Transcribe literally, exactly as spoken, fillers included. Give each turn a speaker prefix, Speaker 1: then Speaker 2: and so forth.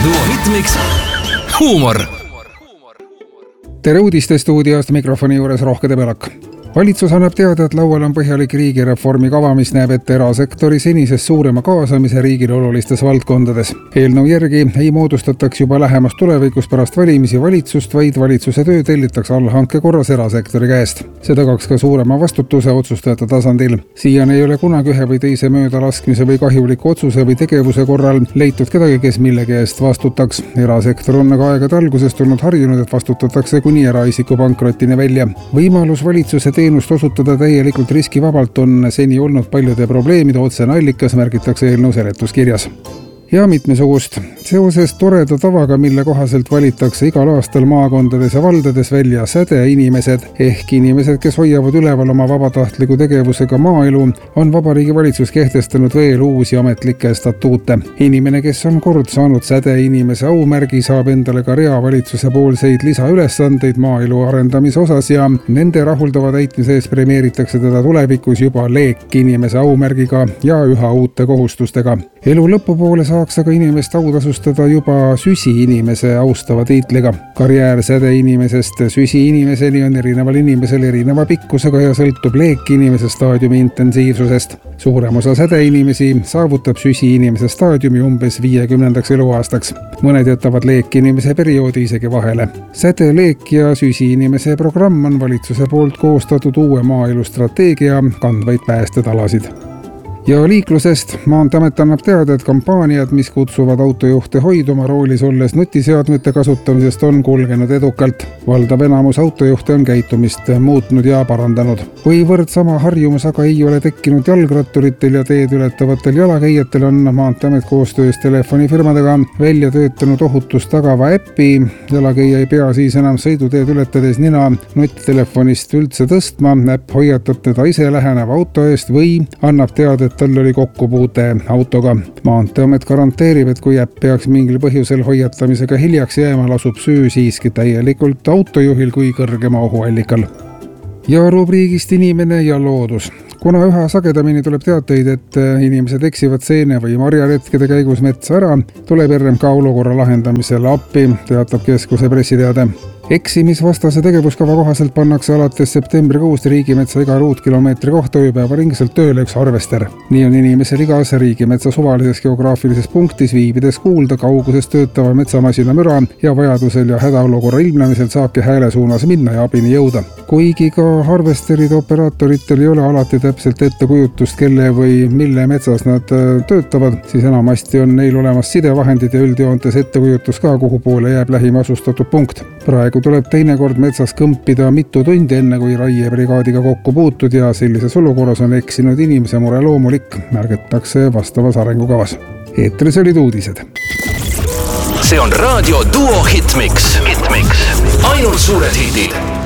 Speaker 1: Duo Hitmix huumor.
Speaker 2: Tere uudistestuudiost, mikrofoni juures Rohke Debelak. Valitsus annab teada, et laual on põhjalik riigireformi kava, mis näeb ette erasektori senisest suurema kaasamise riigile olulistes valdkondades. Eelnõu järgi ei moodustataks juba lähemas tulevikus pärast valimisi valitsust, vaid valitsuse töö tellitakse allhanke korras erasektori käest. See tagaks ka suurema vastutuse otsustajate tasandil. Siiani ei ole kunagi ühe või teise möödalaskmise või kahjuliku otsuse või tegevuse korral leitud kedagi, kes millegi eest vastutaks. Erasektor on aga aegade algusest olnud harjunud, et vastutatakse kuni eraisiku pankrotini välja. Võimalus valitsuse teenust osutada täielikult riskivabalt on seni olnud paljude probleemide otsene allikas, märgitakse eelnõu seletuskirjas. Ja mitmesugust. Seoses toreda tavaga, mille kohaselt valitakse igal aastal maakondades ja valdades välja sädeinimesed ehk inimesed, kes hoiavad üleval oma vabatahtliku tegevusega maaelu, on Vabariigi Valitsus kehtestanud veel uusi ametlikke statuute. Inimene, kes on kord saanud sädeinimese aumärgi, saab endale ka rea valitsuse poolseid lisaülesandeid maaelu arendamise osas ja nende rahuldava täitmise ees premeeritakse teda tulevikus juba leekinimese aumärgiga ja üha uute kohustustega. Elu lõpupoole saaks aga inimest autasustada juba süsi-inimese austava tiitliga. Karjäär sädeinimesest süsi-inimeseni on erineval inimesel erineva pikkusega ja sõltub leekinimese staadiumi intensiivsusest. Suurem osa sädeinimesi saavutab süsi-inimese staadiumi umbes viiekümnendaks eluaastaks. Mõned jätavad leekinimese perioodi isegi vahele. Säde, leek ja süsi-inimese programm on valitsuse poolt koostatud uue maaelu strateegia kandvaid päästetalasid. Ja liiklusest Maanteamet annab teada, et kampaaniad, mis kutsuvad autojuhte hoiduma roolis olles nutiseadmete kasutamisest, on kulgenud edukalt. Valdav enamus autojuhte on käitumist muutnud ja parandanud. Kuivõrd sama harjumus aga ei ole tekkinud jalgratturitel ja teed ületavatel jalakäijatel, on Maanteamet koostöös telefonifirmadega välja töötanud ohutust tagava äppi. Jalakäija ei pea siis enam sõiduteed ületades nina nuttelefonist üldse tõstma. Äpp hoiatab teda ise läheneva auto eest või annab teada, et tal oli kokkupuute autoga. Maanteamet garanteerib, et kui äpp peaks mingil põhjusel hoiatamisega hiljaks jääma, lasub süü siiski täielikult autojuhil kui kõrgema ohuallikal. Ja rubriigist inimene ja loodus. Kuna üha sagedamini tuleb teateid, et inimesed eksivad seene või marjaretkede käigus metsa ära, tuleb R M K olukorra lahendamisele appi, teatab keskuse pressiteade. Eksimisvastase tegevuskava kohaselt pannakse alates septembrikuust riigimetsa iga ruutkilomeetri kohta ööpäeva ringselt tööle üks harvester. Nii on inimesel igas riigimetsa suvalises geograafilises punktis viibides kuulda kauguses töötava metsamasina müra ja vajadusel ja hädaolukorra ilmnemisel saabki hääle suunas minna ja abini jõuda. Kuigi ka harvesteride operaatoritel ei ole alati täpselt ettekujutust, kelle või mille metsas nad töötavad, siis enamasti on neil olemas sidevahendid ja üldjoontes ettekujutus ka, kuhu poole jääb lähim asustatud punkt. Praegu tuleb teinekord metsas kõmpida mitu tundi enne, kui raiebrigaadiga kokku puutud ja sellises olukorras on eksinud inimese mure loomulik, märgitakse vastavas arengukavas. Eetris olid uudised.
Speaker 1: See on Raadio Duo Hitmix. Hitmix. Ainult suured hitid.